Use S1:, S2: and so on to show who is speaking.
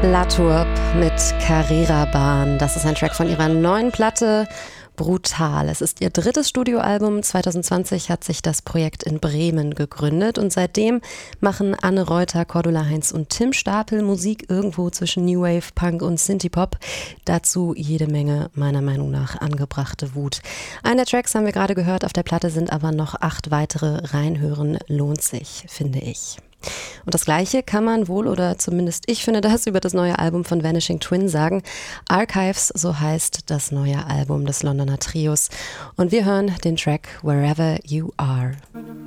S1: Laturp mit Carrera-Bahn. Das ist ein Track von ihrer neuen Platte Brutal. Es ist ihr drittes Studioalbum. 2020 hat sich das Projekt in Bremen gegründet und seitdem machen Anne Reuter, Cordula Heinz und Tim Stapel Musik irgendwo zwischen New Wave, Punk und Synthie-Pop. Dazu jede Menge, meiner Meinung nach, angebrachte Wut. Einen der Tracks haben wir gerade gehört, auf der Platte sind aber noch 8 weitere. Reinhören lohnt sich, finde ich. Und das Gleiche kann man wohl, oder zumindest ich finde das, über das neue Album von Vanishing Twin sagen. Archives, so heißt das neue Album des Londoner Trios. Und wir hören den Track Wherever You Are.